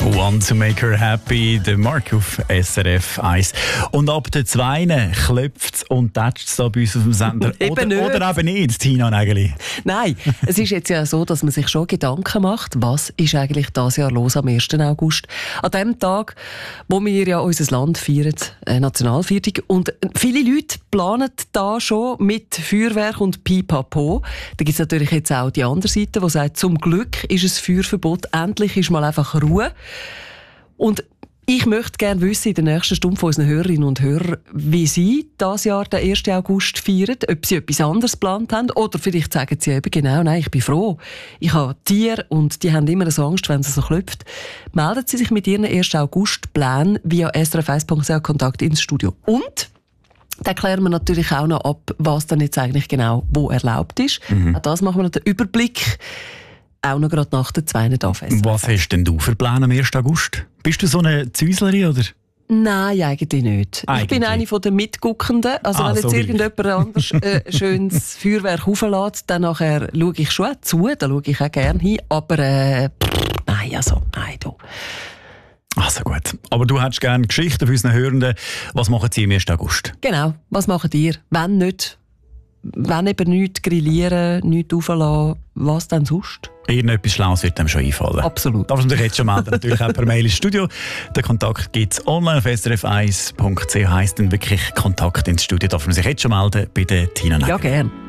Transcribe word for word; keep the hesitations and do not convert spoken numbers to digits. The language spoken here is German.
One to make her happy, der Mark auf S R F eins. Und ab der zwei klopft es und tätscht es da bei uns auf dem Sender. oder, eben oder eben nicht, Tina Nägeli. Nein, es ist jetzt ja so, dass man sich schon Gedanken macht, was ist eigentlich dieses Jahr los am ersten August. An dem Tag, wo wir ja unser Land feiern, eine Nationalfeiertag. Und viele Leute planen da schon mit Feuerwerk und Pipapo. Da gibt es natürlich jetzt auch die andere Seite, die sagt, zum Glück ist es Feuerverbot, endlich ist mal einfach Ruhe. Und ich möchte gerne wissen, in der nächsten Stunde von unseren Hörerinnen und Hörern, wie sie dieses Jahr den ersten August feiern, ob sie etwas anderes geplant haben oder vielleicht sagen sie eben genau, nein, ich bin froh. Ich habe Tiere und die haben immer so Angst, wenn es so klopft. Melden Sie sich mit Ihren ersten August-Plänen via s r f eins punkt c h Kontakt ins Studio. Und dann klären wir natürlich auch noch ab, was dann jetzt eigentlich genau wo erlaubt ist. Mhm. Auch das machen wir noch den Überblick. Auch noch gerade nach der zweiten Anfest. Was hast denn du für Pläne am ersten August? Bist du so eine Züslerin, oder? Nein, eigentlich nicht. Eigentlich. Ich bin eine von den Mitguckenden. Also ah, wenn jetzt so irgendjemand anders äh, schönes Feuerwerk auflässt, dann nachher schaue ich schon auch zu, da schaue ich auch gerne hin. Aber äh, pff, nein, also, nein, du. Also gut. Aber du hättest gerne Geschichten für unsere Hörenden. Was machen Sie am ersten August? Genau. Was macht ihr? Wenn nicht, wenn eben nichts grillieren, nichts auflassen, was denn sonst? Irgendetwas Schlaues wird dem schon einfallen. Absolut. Darfst du dich jetzt schon melden, natürlich auch per Mail ins Studio. Den Kontakt gibt es online auf s r f eins punkt c h, heisst dann wirklich Kontakt ins Studio. Darf man sich jetzt schon melden bei der Tina Nägeli. Ja, gerne.